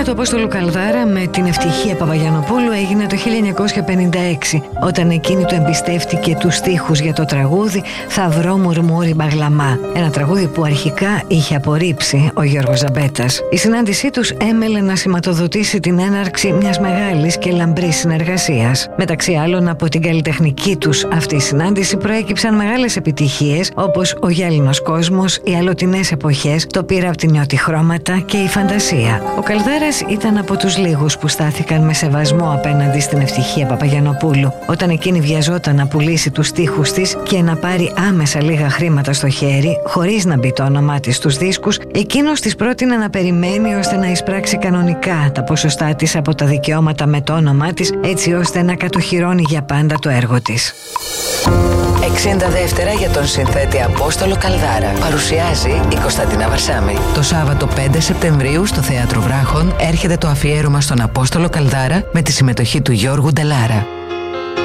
του Απόστολου Καλδάρα με την Ευτυχία Παπαγιαννοπούλου έγινε το 1956, όταν εκείνη του εμπιστεύτηκε τους στίχους για το τραγούδι «Θα βρω μουρμούρι μπαγλαμά», ένα τραγούδι που αρχικά είχε απορρίψει ο Γιώργος Ζαμπέτας. Η συνάντησή τους έμελε να σηματοδοτήσει την έναρξη μιας μεγάλης και λαμπρής συνεργασίας. Μεταξύ άλλων, από την καλλιτεχνική τους αυτή συνάντηση προέκυψαν μεγάλες επιτυχίες όπως «Ο γυάλινος κόσμος», «Οι αλλοτινές εποχές», «Το πήρα από την νιώτη χρώματα» και «Η φαντασία». Ο Καλδάρας ήταν από τους λίγους που στάθηκαν με σεβασμό απέναντι στην Ευτυχία Παπαγιαννοπούλου. Όταν εκείνη βιαζόταν να πουλήσει τους στίχους της και να πάρει άμεσα λίγα χρήματα στο χέρι, χωρίς να μπει το όνομά της στους δίσκους, εκείνος της πρότεινε να περιμένει ώστε να εισπράξει κανονικά τα ποσοστά της από τα δικαιώματα με το όνομά της, έτσι ώστε να κατοχυρώνει για πάντα το έργο της. 60 δεύτερα για τον συνθέτη Απόστολο Καλδάρα. Παρουσιάζει η Κωνσταντίνα Βαρσάμη. Το Σάββατο 5 Σεπτεμβρίου στο Θέατρο Βράχων έρχεται το αφιέρωμα στον Απόστολο Καλδάρα με τη συμμετοχή του Γιώργου Ντελάρα.